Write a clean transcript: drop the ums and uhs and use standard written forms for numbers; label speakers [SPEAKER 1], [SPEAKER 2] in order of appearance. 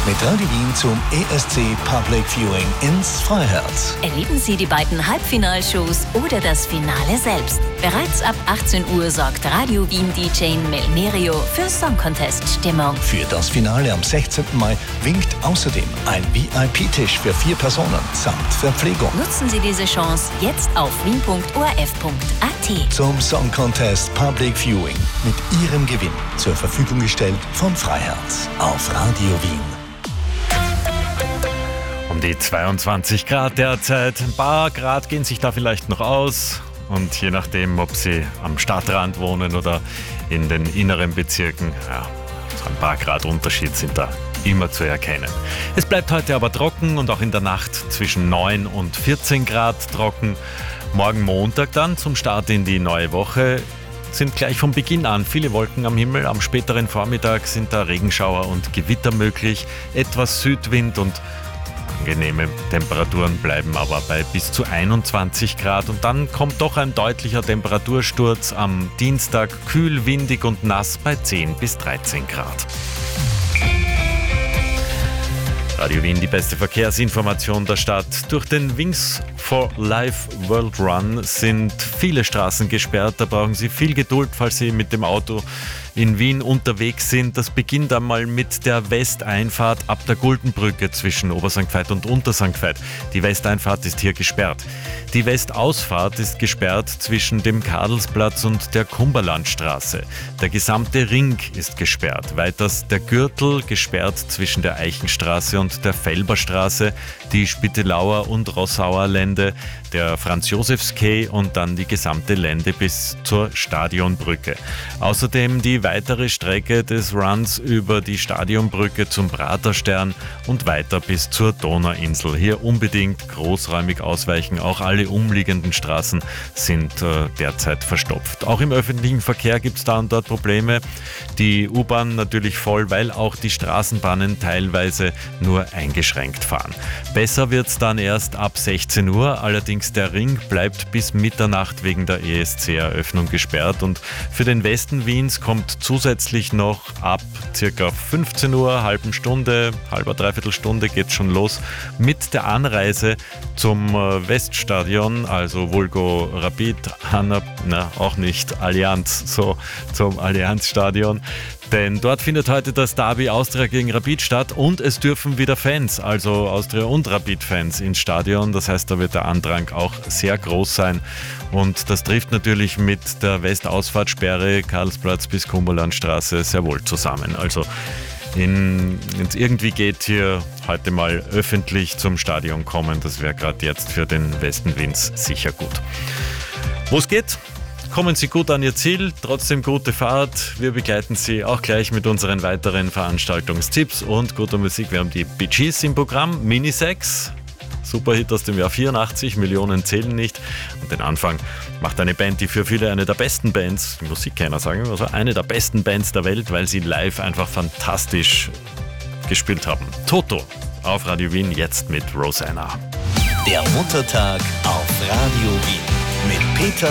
[SPEAKER 1] mit Radio Wien zum ESC Public Viewing ins Freiherz.
[SPEAKER 2] Erleben Sie die beiden Halbfinalshows oder das Finale selbst. Bereits ab 18 Uhr sorgt Radio Wien DJ Melmerio für Song Contest Stimmung.
[SPEAKER 1] Für das Finale am 16. Mai winkt außerdem ein VIP-Tisch für 4 Personen samt Verpflegung.
[SPEAKER 2] Nutzen Sie diese Chance jetzt auf wien.orf.at.
[SPEAKER 1] Zum Song Contest Public Viewing mit Ihrem Gewinn zur Verfügung gestellt von Freiherz auf Radio Wien.
[SPEAKER 3] Um die 22 Grad derzeit. Ein paar Grad gehen sich da vielleicht noch aus. Und je nachdem, ob Sie am Stadtrand wohnen oder in den inneren Bezirken, ja, so ein paar Grad Unterschied sind da immer zu erkennen. Es bleibt heute aber trocken und auch in der Nacht zwischen 9 und 14 Grad trocken. Morgen Montag dann zum Start in die neue Woche sind gleich von Beginn an viele Wolken am Himmel. Am späteren Vormittag sind da Regenschauer und Gewitter möglich. Etwas Südwind und angenehme Temperaturen bleiben aber bei bis zu 21 Grad. Und dann kommt doch ein deutlicher Temperatursturz am Dienstag. Kühl, windig und nass bei 10 bis 13 Grad. Radio Wien, die beste Verkehrsinformation der Stadt. Durch den Wings for Life World Run sind viele Straßen gesperrt. Da brauchen Sie viel Geduld, falls Sie mit dem Auto in Wien unterwegs sind. Das beginnt einmal mit der Westeinfahrt ab der Guldenbrücke zwischen Obersankt Veit und Untersankt Veit. Die Westeinfahrt ist hier gesperrt. Die Westausfahrt ist gesperrt zwischen dem Karlsplatz und der Kumberlandstraße. Der gesamte Ring ist gesperrt. Weiters der Gürtel gesperrt zwischen der Eichenstraße und der Felberstraße, die Spittelauer und Rossauer Lände, der Franz-Josefs-Quai und dann die gesamte Lände bis zur Stadionbrücke. Außerdem die weitere Strecke des Runs über die Stadionbrücke zum Praterstern und weiter bis zur Donauinsel. Hier unbedingt großräumig ausweichen. Auch alle umliegenden Straßen sind derzeit verstopft. Auch im öffentlichen Verkehr gibt es da und dort Probleme. Die U-Bahn natürlich voll, weil auch die Straßenbahnen teilweise nur eingeschränkt fahren. Besser wird es dann erst ab 16 Uhr. Allerdings der Ring bleibt bis Mitternacht wegen der ESC-Eröffnung gesperrt. Und für den Westen Wiens kommt zusätzlich noch ab circa 15 Uhr, halbe Stunde, dreiviertel Stunde geht schon los mit der Anreise zum Weststadion, also Vulgo Rapid, auch nicht Allianz, so zum Allianzstadion. Denn dort findet heute das Derby Austria gegen Rapid statt und es dürfen wieder Fans, also Austria- und Rapid-Fans ins Stadion. Das heißt, da wird der Andrang auch sehr groß sein. Und das trifft natürlich mit der Westausfahrtssperre Karlsplatz bis Kumberlandstraße sehr wohl zusammen. Also wenn es irgendwie geht, hier heute mal öffentlich zum Stadion kommen, das wäre gerade jetzt für den Westen Wiens sicher gut. Wo es geht? Kommen Sie gut an Ihr Ziel, trotzdem gute Fahrt. Wir begleiten Sie auch gleich mit unseren weiteren Veranstaltungstipps und guter Musik. Wir haben die Bee Gees im Programm, Minisex, Superhit aus dem Jahr 84, Millionen zählen nicht. Und den Anfang macht eine Band, die für viele eine der besten Bands, die Musikkenner sagen, also eine der besten Bands der Welt, weil sie live einfach fantastisch gespielt haben. Toto auf Radio Wien, jetzt mit Rosanna.
[SPEAKER 1] Der Muttertag auf Radio Wien mit Peter